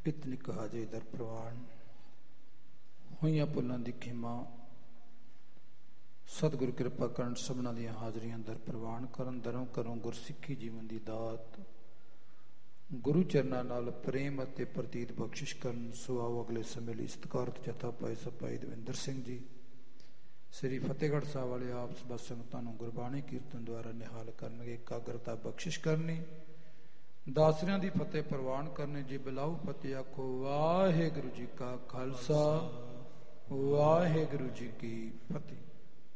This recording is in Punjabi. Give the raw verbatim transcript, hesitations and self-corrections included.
ਇਤਨਿਕ ਹਾਜ਼ਰੀ ਦਰ ਪ੍ਰਵਾਨ ਹੋਈਆਂ ਭੁੱਲਾਂ ਦੀ ਖਿਮਾ ਸਤਿਗੁਰ ਕਿਰਪਾ ਕਰਨ ਸਭਨਾਂ ਦੀਆਂ ਹਾਜ਼ਰੀਆਂ ਦਰ ਪ੍ਰਵਾਨ ਕਰਨ ਦਰੋਂ ਕਰੋਂ ਗੁਰਸਿੱਖੀ ਜੀਵਨ ਦੀ ਦਾਤ ਗੁਰੂ ਚਰਨਾਂ ਨਾਲ ਪ੍ਰੇਮ ਅਤੇ ਪ੍ਰਤੀਤ ਬਖਸ਼ਿਸ਼ ਕਰਨ। ਸੋ ਆਓ ਅਗਲੇ ਸਮੇਂ ਲਈ ਸਤਿਕਾਰਤ ਜਥਾ ਭਾਈ ਭਾਈ ਦਵਿੰਦਰ ਸਿੰਘ ਜੀ ਸ੍ਰੀ ਫਤਿਹਗੜ੍ਹ ਸਾਹਿਬ ਵਾਲੇ ਆਪ ਸਭਾ ਸੰਗਤਾਂ ਨੂੰ ਗੁਰਬਾਣੀ ਕੀਰਤਨ ਦੁਆਰਾ ਨਿਹਾਲ ਕਰਨਗੇ। ਇਕਾਗਰਤਾ ਬਖਸ਼ਿਸ਼ ਕਰਨੀ, ਦਾਸਰਿਆਂ ਦੀ ਫਤਿਹ ਪ੍ਰਵਾਨ ਕਰਨੇ। ਜੀ ਬਲਾਉ ਫਤਿਹ ਆਖੋ ਵਾਹਿਗੁਰੂ ਜੀ ਕਾ ਖਾਲਸਾ ਵਾਹਿਗੁਰੂ ਜੀ ਕੀ ਫਤਿਹ।